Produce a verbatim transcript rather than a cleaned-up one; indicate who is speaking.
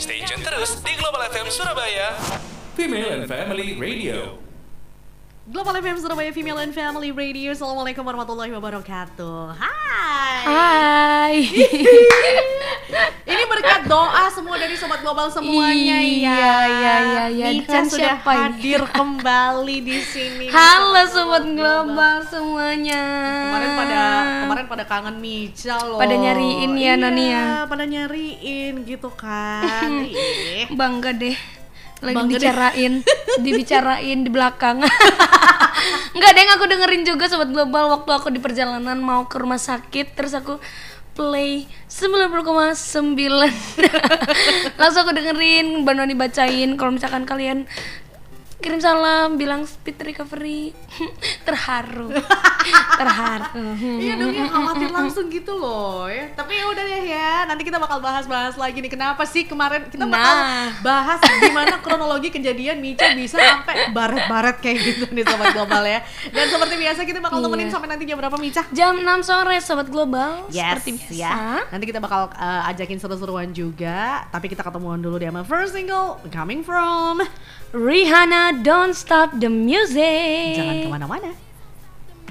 Speaker 1: Stay tune terus di Global F M Surabaya, Female and Family Radio.
Speaker 2: Global F M Surabaya Female and Family Radio. Assalamualaikum warahmatullahi wabarakatuh. Hai.
Speaker 3: Hai.
Speaker 2: Ini berkat doa semua dari Sobat Global semuanya.
Speaker 3: Iya,
Speaker 2: ya.
Speaker 3: iya, iya, iya.
Speaker 2: Nica
Speaker 3: Dan
Speaker 2: sudah
Speaker 3: siapa ini?
Speaker 2: hadir kembali di sini.
Speaker 3: Halo Sobat Global semuanya.
Speaker 2: Kemarin pada kemarin pada kangen Mica loh.
Speaker 3: Pada nyariin ya,
Speaker 2: iya,
Speaker 3: Nani ya.
Speaker 2: Pada nyariin gitu kan. Ih.
Speaker 3: Bangga deh. Lagi
Speaker 2: Bangga deh.
Speaker 3: dibicarain, dibicarain di belakang. Enggak deh, aku dengerin juga Sobat Global waktu aku di perjalanan mau ke rumah sakit, terus aku play sembilan puluh koma sembilan. Langsung aku dengerin Mbak Noni bacain. Kalau misalkan kalian kirim salam, bilang speed recovery. Terharu. Terharu.
Speaker 2: Iya dong ya, khawatir langsung gitu loh ya. Tapi ya udah deh ya, nanti kita bakal bahas-bahas lagi nih. Kenapa sih kemarin kita bakal
Speaker 3: Nah.
Speaker 2: bahas gimana kronologi kejadian Mica bisa sampai baret-baret kayak gitu nih Sobat Global ya. Dan seperti biasa kita bakal
Speaker 3: Iya.
Speaker 2: temenin sampai nanti jam berapa Mica?
Speaker 3: Jam enam sore Sobat Global.
Speaker 2: Yes,
Speaker 3: Seperti biasa.
Speaker 2: ya. Nanti kita bakal uh, ajakin seru-seruan juga. Tapi kita ketemuan dulu di sama first single Coming From.
Speaker 3: Rihanna, Don't Stop the Music.
Speaker 2: Jangan kemana-mana.